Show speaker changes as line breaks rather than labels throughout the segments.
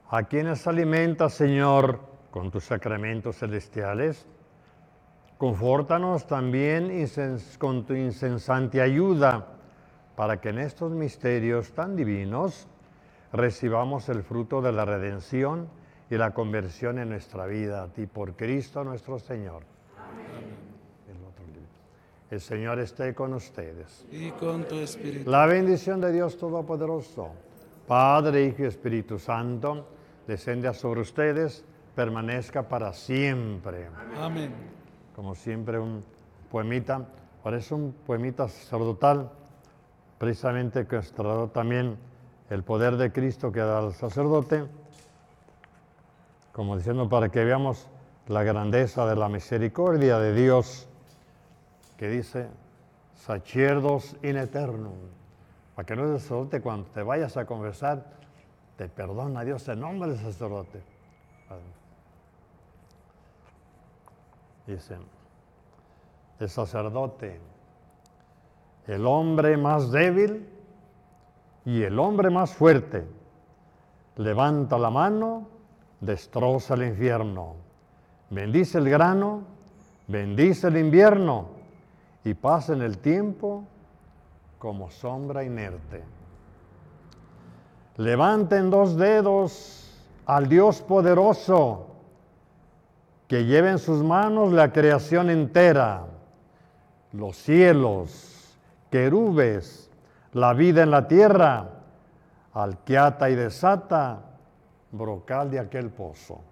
a quienes alimentas, Señor, con tus sacramentos celestiales. Confórtanos también con tu incesante ayuda, para que en estos misterios tan divinos recibamos el fruto de la redención y la conversión en nuestra vida a ti, por Cristo nuestro Señor. El Señor esté con ustedes.
Y con tu espíritu.
La bendición de Dios Todopoderoso, Padre, Hijo y Espíritu Santo, descienda sobre ustedes, permanezca para siempre.
Amén.
Como siempre, un poemita, ahora es un poemita sacerdotal, precisamente que extrajo también el poder de Cristo que da al sacerdote, como diciendo para que veamos la grandeza de la misericordia de Dios, que dice, sacerdos in eternum, para que no el sacerdote cuando te vayas a confesar, te perdona Dios en nombre del sacerdote. Dice, el sacerdote, el hombre más débil y el hombre más fuerte, levanta la mano, destroza el infierno, bendice el grano, bendice el invierno, y pasa en el tiempo como sombra inerte. Levanten 2 dedos al Dios poderoso, que lleve en sus manos la creación entera, los cielos, querubes, la vida en la tierra, al que ata y desata, brocal de aquel pozo.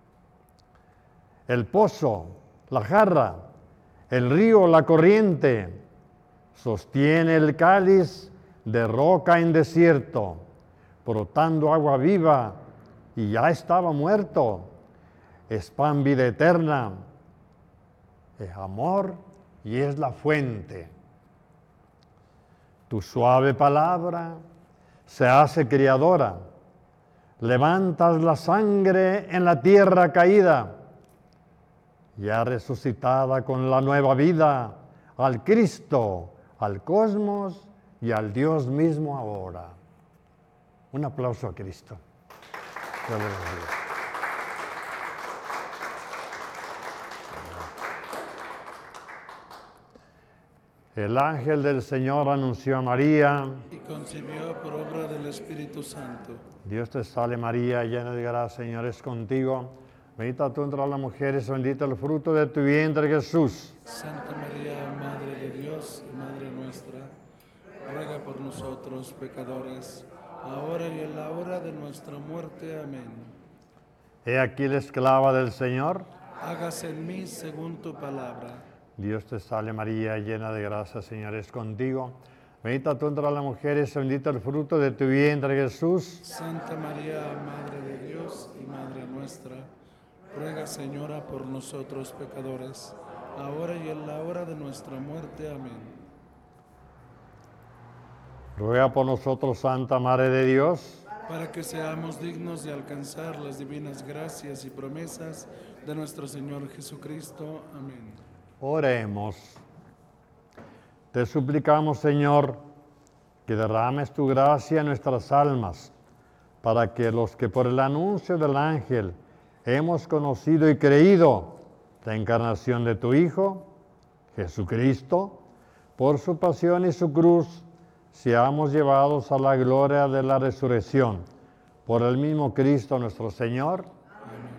El pozo, la jarra, el río, la corriente, sostiene el cáliz de roca en desierto, brotando agua viva, y ya estaba muerto. Es pan vida eterna, es amor y es la fuente. Tu suave palabra se hace criadora, levantas la sangre en la tierra caída, ya resucitada con la nueva vida, al Cristo, al cosmos y al Dios mismo ahora. Un aplauso a Cristo. Dios le bendiga. El ángel del Señor anunció a María.
Y concibió por obra del Espíritu Santo.
Dios te salve María, llena de gracia, el Señor es contigo. Bendita tú entre las mujeres, bendito el fruto de tu vientre, Jesús.
Santa María, Madre de Dios y Madre nuestra, ruega por nosotros pecadores, ahora y en la hora de nuestra muerte. Amén.
He aquí la esclava del Señor.
Hágase en mí según tu palabra.
Dios te salve María, llena de gracia, el Señor es contigo. Bendita tú entre las mujeres, bendito el fruto de tu vientre, Jesús.
Santa María, Madre de Dios y Madre nuestra, ruega, Señora, por nosotros pecadores, ahora y en la hora de nuestra muerte. Amén.
Ruega por nosotros, Santa Madre de Dios,
para que seamos dignos de alcanzar las divinas gracias y promesas de nuestro Señor Jesucristo. Amén.
oremos. Te suplicamos, Señor, que derrames tu gracia en nuestras almas, para que los que por el anuncio del ángel hemos conocido y creído la encarnación de tu Hijo, Jesucristo, por su pasión y su cruz, seamos llevados a la gloria de la resurrección. Por el mismo Cristo nuestro Señor.
Amén.